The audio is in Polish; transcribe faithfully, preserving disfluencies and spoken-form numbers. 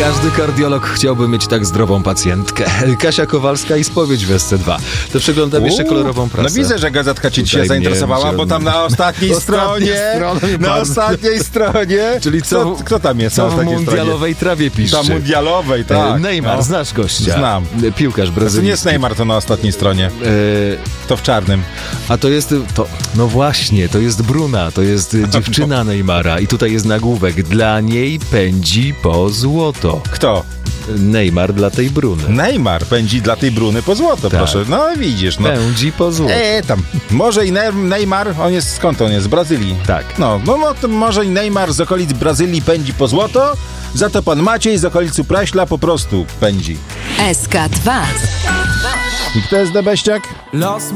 Każdy kardiolog chciałby mieć tak zdrową pacjentkę. Kasia Kowalska i spowiedź w S C dwa. To przeglądam jeszcze kolorową prasę. No widzę, że gazetka cię Tutaj dzisiaj zainteresowała, mnie- bo tam na ostatniej stronie, stronie na bardzo. ostatniej stronie, Czyli co, kto, kto tam jest co na w ostatniej mundialowej trawie stronie? piszczy. Ta mundialowej, E, tak. Neymar, no. znasz gościa? Znam. E, Piłkarz To nie brazylijski. jest Neymar, to na ostatniej stronie. E, To w czarnym. A to jest, to, no właśnie, to jest Bruna, to jest dziewczyna Neymara i tutaj jest nagłówek. Dla niej pędzi po złoto. Kto? Neymar dla tej Bruny. Neymar pędzi dla tej Bruny po złoto, Tak. proszę. No widzisz, no. Pędzi po złoto. E, tam. Może i Ne- Neymar, on jest, skąd on jest? Z Brazylii. Tak. No, no, no to może i Neymar z okolic Brazylii pędzi po złoto, za to pan Maciej z okolicy Praśla po prostu pędzi. S K dwa. I kto jest Debeściak? Los